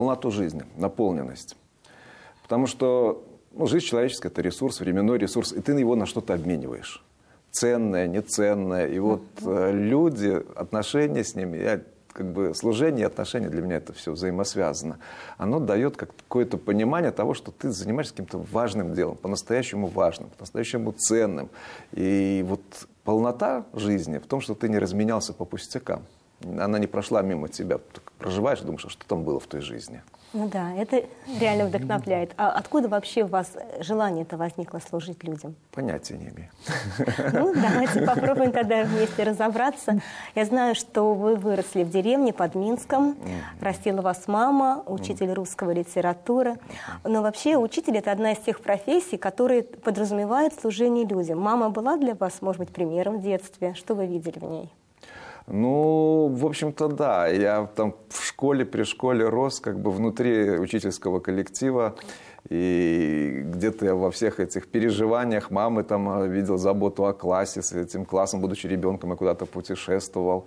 полноту жизни, наполненность. Потому что жизнь человеческая – это ресурс, временной ресурс, и ты его на что-то обмениваешь. Ценное, неценное. И вот люди, отношения с ними, служение и отношения для меня это все взаимосвязано. Оно дает какое-то понимание того, что ты занимаешься каким-то важным делом, по-настоящему важным, по-настоящему ценным. И вот полнота жизни в том, что ты не разменялся по пустякам. Она не прошла мимо тебя. Ты проживаешь, думаешь, а что там было в той жизни? Ну да, это реально вдохновляет. А откуда вообще у вас желание-то возникло служить людям? Понятия не имею. Ну, давайте попробуем тогда вместе разобраться. Я знаю, что вы выросли в деревне под Минском. Растила вас мама, учитель русского литературы. Но вообще учитель – это одна из тех профессий, которые подразумевают служение людям. Мама была для вас, может быть, примером в детстве? Что вы видели в ней? Ну, в общем-то, да. Я там в школе, при школе рос внутри учительского коллектива. И где-то я во всех этих переживаниях мамы там видел заботу о классе. С этим классом, будучи ребенком, я куда-то путешествовал.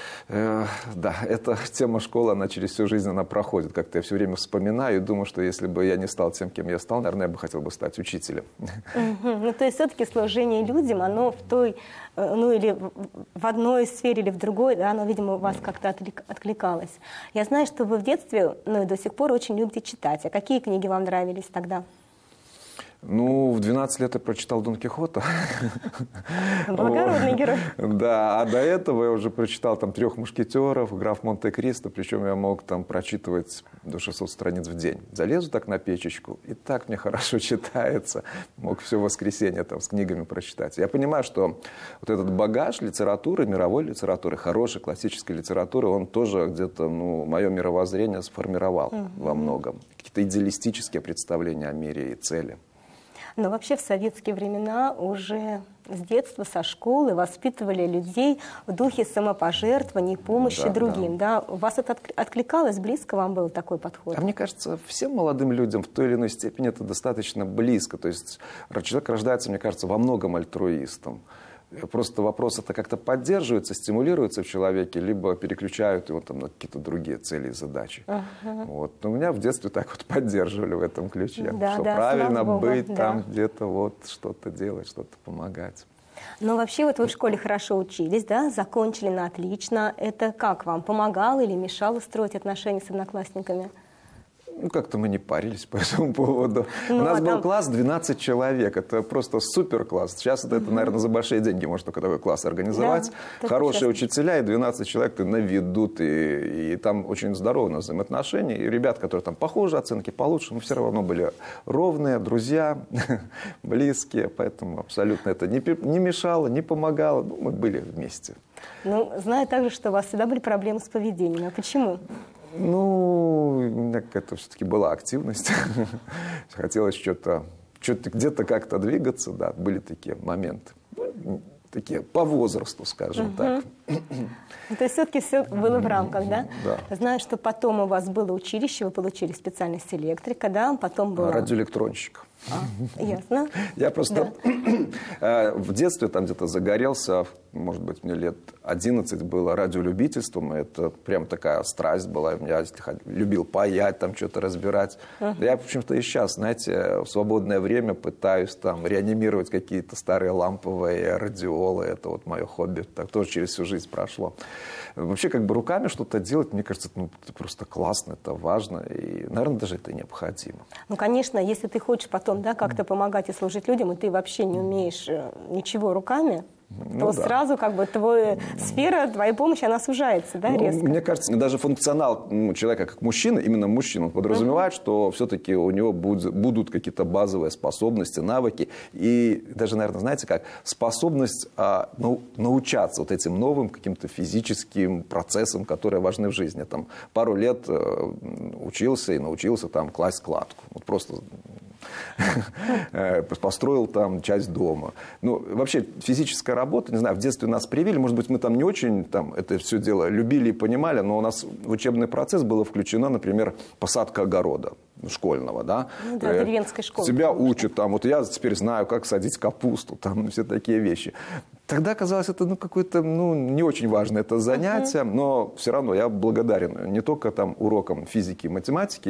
Да, эта тема школы, она через всю жизнь она проходит. Как-то я все время вспоминаю и думаю, что если бы я не стал тем, кем я стал, наверное, я бы хотел бы стать учителем. Ну, то есть все-таки служение людям, оно в той, ну, или в одной сфере, или в другой, да, оно, видимо, у вас как-то откликалось. Я знаю, что вы в детстве, ну, и до сих пор очень любите читать. А какие книги вам нравились тогда? Ну, в 12 лет я прочитал Дон Кихота. Благородный герой. Да, а до этого я уже прочитал там «Трех мушкетеров», «Граф Монте-Кристо», причем я мог там прочитывать до 600 страниц в день. Залезу так на печечку, и так мне хорошо читается. Мог все воскресенье там с книгами прочитать. Я понимаю, что вот этот багаж литературы, мировой литературы, хорошей классической литературы, он тоже где-то, ну, мое мировоззрение сформировал во многом. Какие-то идеалистические представления о мире и цели. Но вообще в советские времена уже с детства, со школы воспитывали людей в духе самопожертвования, помощи другим. Да. У вас это откликалось, близко вам был такой подход? А мне кажется, всем молодым людям в той или иной степени это достаточно близко. То есть человек рождается, мне кажется, во многом альтруистом. Просто вопрос это как-то поддерживается, стимулируется в человеке, либо переключают его там на какие-то другие цели и задачи. Вот. Но меня в детстве так вот поддерживали в этом ключе, да, что да, правильно быть да. там где-то, вот что-то делать, что-то помогать. Но вообще вот вы в школе хорошо учились, да, закончили на отлично. Это как вам, помогало или мешало строить отношения с одноклассниками? Ну, как-то мы не парились по этому поводу. У нас был класс 12 человек. Это просто супер класс. Сейчас это, наверное, за большие деньги можно только такой класс организовать. Да, хорошие учителя и 12 человек на виду. И там очень здоровые взаимоотношения. И ребят, которые там похожи, оценки получше, мы все равно были ровные, друзья, близкие. Поэтому абсолютно это не мешало, не помогало. Ну, мы были вместе. Ну, знаю также, что у вас всегда были проблемы с поведением. А почему? Ну, у меня какая-то все-таки была активность. Хотелось что-то где-то как-то двигаться, да, были такие моменты. Такие по возрасту, скажем так. То есть все-таки все было в рамках, да? Да. Знаю, что потом у вас было училище, вы получили специальность электрика, да? Потом было... Радиоэлектронщик. Ясно. Я просто в детстве там где-то загорелся, может быть, мне лет 11 было радиолюбительством. Это прям такая страсть была. Я любил паять, там что-то разбирать. Я, в общем-то, и сейчас, знаете, в свободное время пытаюсь там реанимировать какие-то старые ламповые радиолы. Это вот мое хобби. Так тоже через всю жизнь прошло. Вообще, как бы руками что-то делать, мне кажется, ну, это просто классно, это важно. И, наверное, даже это необходимо. Ну, конечно, если ты хочешь потом, да, как-то помогать и служить людям, и ты вообще не умеешь ничего руками, то сразу как бы твоя сфера, твоя помощь, она сужается, да, резко? Мне кажется, даже функционал человека как мужчины, именно мужчина, он подразумевает, что все-таки у него будут какие-то базовые способности, навыки. И даже, наверное, знаете как, способность научаться вот этим новым каким-то физическим процессам, которые важны в жизни. Там пару лет учился и научился там класть складку. Вот просто построил там часть дома. Ну, вообще физическая работа, не знаю, в детстве нас привили, может быть, мы там не очень там это все дело любили и понимали, но у нас в учебный процесс было включено, например, посадка огорода школьного, да. Ну, да, деревенской школы. Тебя учат там, вот я теперь знаю, как садить капусту, там все такие вещи. Тогда казалось, это какое-то не очень важное это занятие, но все равно я благодарен не только там урокам физики и математики,